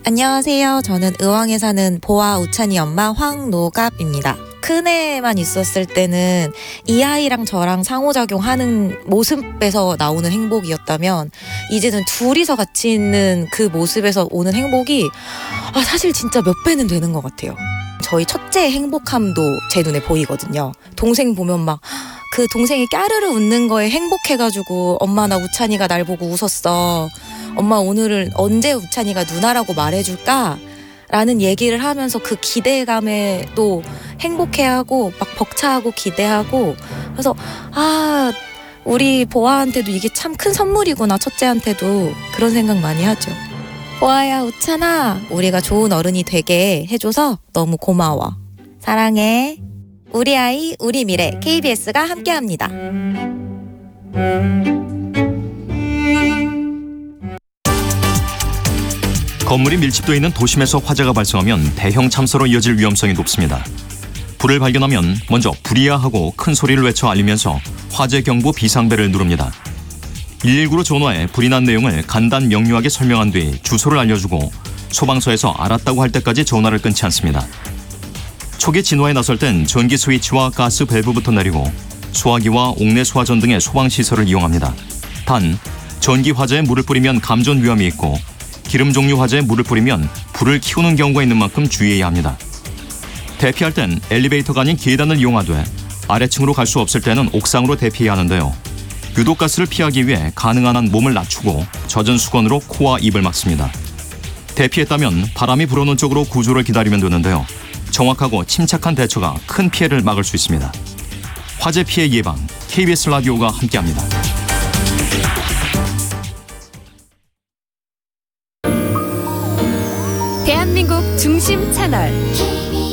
안녕하세요. 저는 의왕에 사는 보아 우찬이 엄마 황노갑입니다. 큰애만 있었을 때는 이 아이랑 저랑 상호작용하는 모습에서 나오는 행복이었다면 이제는 둘이서 같이 있는 그 모습에서 오는 행복이 사실 진짜 몇 배는 되는 것 같아요. 저희 첫째의 행복함도 제 눈에 보이거든요. 동생 보면 막 그 동생이 까르르 웃는 거에 행복해가지고 엄마 나 우찬이가 날 보고 웃었어. 엄마 오늘은 언제 우찬이가 누나라고 말해줄까? 라는 얘기를 하면서 그 기대감에 또 행복해하고 막 벅차하고 기대하고 그래서 우리 보아한테도 이게 참 큰 선물이구나. 첫째한테도 그런 생각 많이 하죠. 보아야 우찬아 우리가 좋은 어른이 되게 해줘서 너무 고마워. 사랑해. 우리 아이 우리 미래 KBS가 함께합니다. 건물이 밀집되어 있는 도심에서 화재가 발생하면 대형 참사로 이어질 위험성이 높습니다. 불을 발견하면 먼저 불이야 하고 큰 소리를 외쳐 알리면서 화재 경보 비상벨을 누릅니다. 119로 전화해 불이 난 내용을 간단 명료하게 설명한 뒤 주소를 알려주고 소방서에서 알았다고 할 때까지 전화를 끊지 않습니다. 초기 진화에 나설 땐 전기 스위치와 가스 밸브부터 내리고 소화기와 옥내 소화전 등의 소방시설을 이용합니다. 단, 전기 화재에 물을 뿌리면 감전 위험이 있고 기름 종류 화재에 물을 뿌리면 불을 키우는 경우가 있는 만큼 주의해야 합니다. 대피할 땐 엘리베이터가 아닌 계단을 이용하되 아래층으로 갈 수 없을 때는 옥상으로 대피해야 하는데요. 유독가스를 피하기 위해 가능한 한 몸을 낮추고 젖은 수건으로 코와 입을 막습니다. 대피했다면 바람이 불어오는 쪽으로 구조를 기다리면 되는데요. 정확하고 침착한 대처가 큰 피해를 막을 수 있습니다. 화재 피해 예방, KBS 라디오가 함께합니다. 대한민국 중심 채널